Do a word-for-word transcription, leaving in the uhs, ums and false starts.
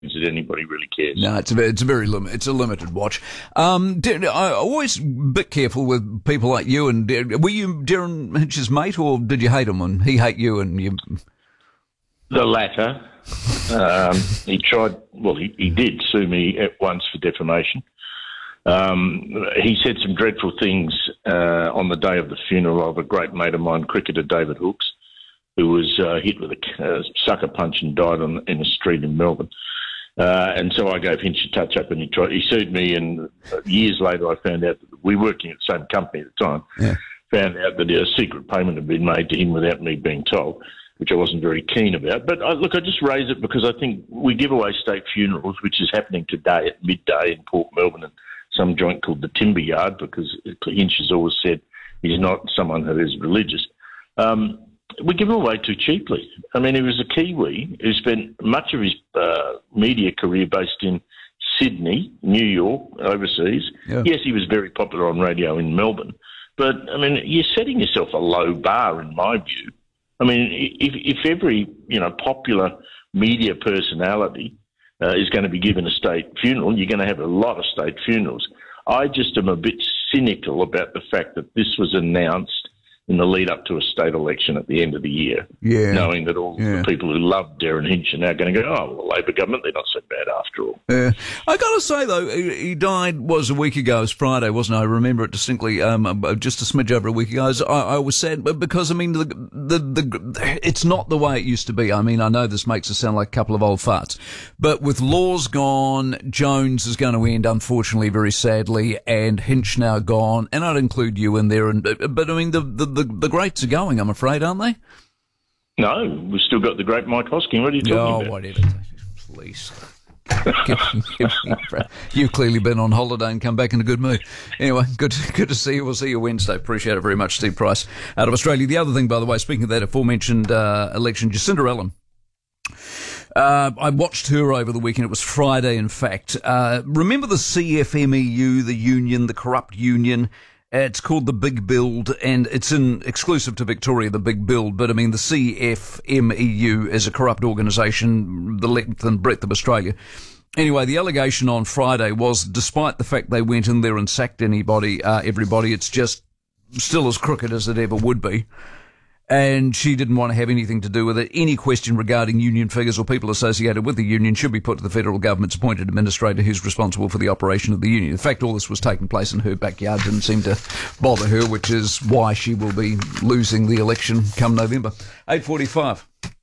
that anybody really cares. No, it's a, it's a very lim- it's a limited watch. Um, I'm always a bit careful with people like you. And were you Derryn Hinch's mate, or did you hate him and he hate you? And you? The latter. um, he tried. Well, he, he did sue me at once for defamation. Um, he said some dreadful things uh, on the day of the funeral of a great mate of mine, cricketer David Hooks, who was uh, hit with a uh, sucker punch and died on, in a street in Melbourne. Uh, and so I gave Hinch a touch-up, and he tried. He sued me, and years later I found out that we were working at the same company at the time, yeah. found out that a secret payment had been made to him without me being told, which I wasn't very keen about. But, I, look, I just raise it because I think we give away state funerals, which is happening today at midday in Port Melbourne and some joint called the Timber Yard, because Hinch has always said he's not someone who is religious. Um, we give him away too cheaply. I mean, he was a Kiwi who spent much of his uh, media career based in Sydney, New York, overseas. Yeah. Yes, he was very popular on radio in Melbourne. But, I mean, you're setting yourself a low bar, in my view. I mean, if, if every, you know, popular media personality uh, is going to be given a state funeral, you're going to have a lot of state funerals. I just am a bit cynical about the fact that this was announced in the lead up to a state election at the end of the year, yeah. knowing that all yeah. the people who love Derryn Hinch are now going to go, oh, well, the Labor government, they're not so bad after all. Yeah. I got to say, though, he died, was a week ago. It was Friday, wasn't it? I remember it distinctly, um, just a smidge over a week ago. I, I was sad, but because, I mean, the, the, the, it's not the way it used to be. I mean, I know this makes us sound like a couple of old farts, but with Laws gone, Jones is going to end, unfortunately, very sadly, and Hinch now gone, and I'd include you in there. And But, I mean, the, the, the, the greats are going, I'm afraid, aren't they? No, we've still got the great Mike Hosking. What are you talking oh, about? Oh, whatever. Please. give, give me, you've clearly been on holiday and come back in a good mood. Anyway, good, good to see you. We'll see you Wednesday. Appreciate it very much, Steve Price, out of Australia. The other thing, by the way, speaking of that aforementioned uh, election, Jacinda Allen. Uh, I watched her over the weekend. It was Friday, in fact. Uh, remember the C F M E U, the union, the corrupt union? It's called The Big Build, and it's in exclusive to Victoria, The Big Build. But, I mean, the C F M E U is a corrupt organisation, the length and breadth of Australia. Anyway, the allegation on Friday was, despite the fact they went in there and sacked anybody, uh, everybody, it's just still as crooked as it ever would be. And she didn't want to have anything to do with it. Any question regarding union figures or people associated with the union should be put to the federal government's appointed administrator who's responsible for the operation of the union. In fact, all this was taking place in her backyard, didn't seem to bother her, which is why she will be losing the election come November. eight forty-five.